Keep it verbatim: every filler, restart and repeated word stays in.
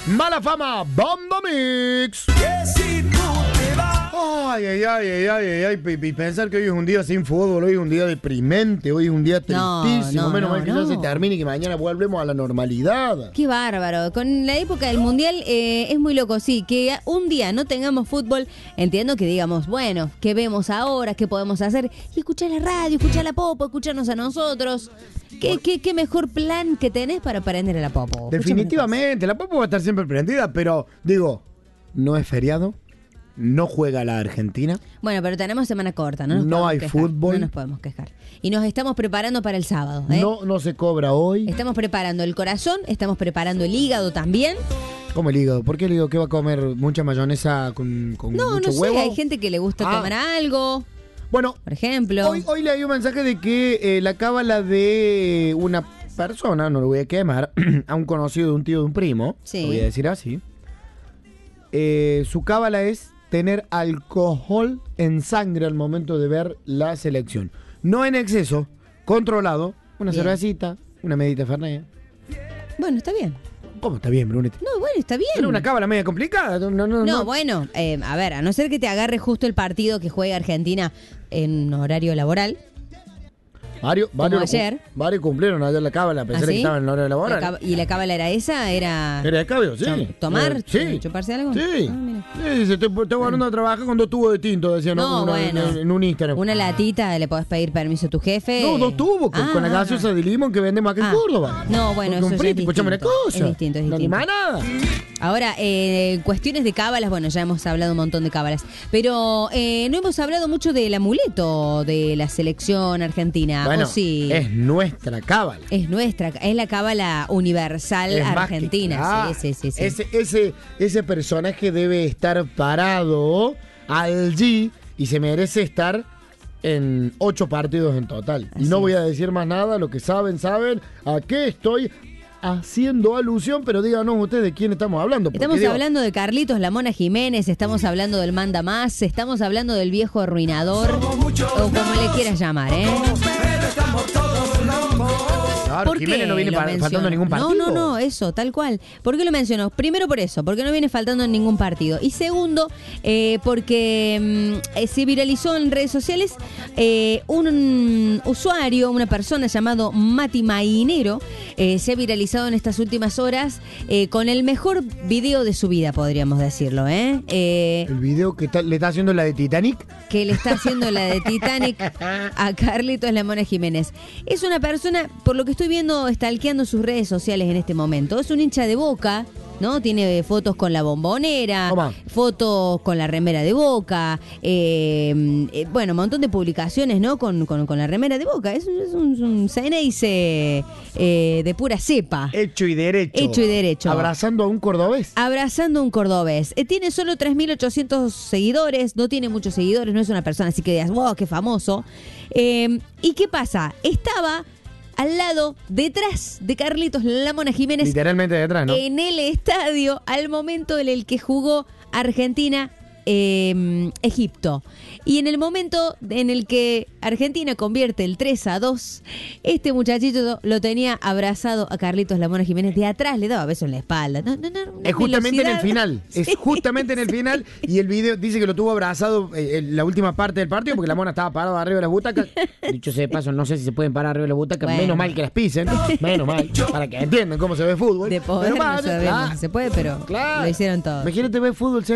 Mala Fama, Bomba Mix. Ay, ay, ay, ay, ay, ay, ay, y pensar que hoy es un día sin fútbol, hoy es un día deprimente, hoy es un día tristísimo, no, menos no, mal que no. ya se termine y que mañana volvemos a la normalidad. Qué bárbaro. Con la época del Mundial eh, es muy loco, sí, que un día no tengamos fútbol, entiendo que digamos, bueno, ¿qué vemos ahora? ¿Qué podemos hacer? Y escuchar la radio, escuchar la popo, escucharnos a nosotros. ¿Qué, qué, qué mejor plan que tenés para prender a la popo? Definitivamente, la popo va a estar siempre prendida, pero digo, no es feriado. No juega la Argentina. Bueno, pero tenemos semana corta, ¿no? Nos No podemos hay quejar, fútbol. No nos podemos quejar. Y nos estamos preparando para el sábado, ¿eh? No, no se cobra hoy. Estamos preparando el corazón, estamos preparando el hígado también. ¿Cómo el hígado? ¿Por qué el hígado? ¿Qué va a comer? ¿Mucha mayonesa con, con No, mucho no sé, huevo? hay gente que le gusta Ah. comer algo, Bueno, por ejemplo. hoy, hoy leí un mensaje de que eh, la cábala de una persona, no lo voy a quemar, a un conocido de un tío de un primo, Sí. lo voy a decir así, eh, su cábala es tener alcohol en sangre al momento de ver la selección. No en exceso, controlado, una Bien. cervecita, una medita Fernet. Bueno, está bien. ¿Cómo está bien, Brunete? No, bueno, está bien. Era una cábala media complicada. No, no, no. No, bueno, eh, a ver, a no ser que te agarre justo el partido que juega Argentina en horario laboral. Varios, varios, lo cum- ayer. varios cumplieron ayer la cábala, a pesar ¿Ah, de sí? que estaba en la hora de La laboral. cab- ¿Y la cábala era esa? ¿Era ¿Era de cabello? Sí. Chom- tomar? Eh, Sí. ¿Chuparse algo? Sí. Ah, mira. Sí, dice, estoy, estoy volviendo a trabajar con dos tubos de tinto, decía, ¿no? No, Una- bueno. en, en un Instagram. Una latita, ¿le podés pedir permiso a tu jefe? No, dos tubos con, Ah, con la ah, gaseosa ah. de limón que vendemos acá Ah. en Córdoba. No, bueno, Porque eso un ya es frito, escuchame una distinto. cosa. Es distinto, es No distinto. anima nada. Ahora, eh, cuestiones de cábalas, bueno, ya hemos hablado un montón de cábalas, pero eh, no hemos hablado mucho del amuleto de la selección argentina, Bueno, ¿o sí? es nuestra cábala. Es nuestra, es la cábala universal Es más que argentina. claro. Sí, sí, sí, sí. Ese, ese, ese personaje debe estar parado allí y se merece estar en ocho partidos en total. Así y no voy es. a decir más nada, lo que saben, saben a qué estoy haciendo alusión, pero díganos ustedes de quién estamos hablando. porque, Estamos digo, hablando de Carlitos La Mona Jiménez, estamos hablando del Manda Más, estamos hablando del viejo arruinador, o como le quieras llamar, ¿eh? Claro, ¿Por Jiménez qué no viene lo pa- menciono? faltando ningún partido. No, no, no, eso, tal cual. ¿Por qué lo menciono? Primero por eso, porque no viene faltando en ningún partido. Y segundo, eh, porque mm, eh, se viralizó en redes sociales eh, un usuario, una persona llamado Mati Mainero, eh, se ha viralizado en estas últimas horas eh, con el mejor video de su vida, podríamos decirlo, ¿eh? Eh, El video que está- le está haciendo la de Titanic. que le está haciendo la de Titanic a Carlitos La Mona Jiménez. Es una persona, por lo que estoy viendo, stalkeando sus redes sociales en este momento. Es un hincha de Boca, ¿no? Tiene fotos con la bombonera, Toma. fotos con la remera de Boca, eh, eh, bueno, un montón de publicaciones, ¿no? Con, con, con la remera de Boca. Es, un- es un, un Ceneice eh, de pura cepa. Hecho y derecho. Hecho y derecho. Abrazando a un cordobés. Abrazando a un cordobés. Eh, tiene solo tres mil ochocientos seguidores, no tiene muchos seguidores, no es una persona así que digas, wow, qué famoso. Eh, ¿Y qué pasa? Estaba al lado, detrás de Carlitos La Mona Jiménez, Literalmente detrás, ¿no? en el estadio, al momento en el que jugó Argentina. eh, Egipto. Y en el momento en el que Argentina convierte el tres a dos, este muchachito lo tenía abrazado a Carlitos La Mona Jiménez de atrás, le daba besos en la espalda. No, no, no, una Es justamente en el velocidad. final. Sí. Es justamente en el final. Y el video dice que lo tuvo abrazado eh, en la última parte del partido porque la mona estaba parada arriba de las butacas. Dicho sea de paso, no sé si se pueden parar arriba de las butacas. Bueno. Menos mal que las pisen. Menos mal. Para que entiendan cómo se ve fútbol. De poder Pero no vale, sabemos claro, si se puede, pero claro. lo hicieron todos. Imagínate ver fútbol.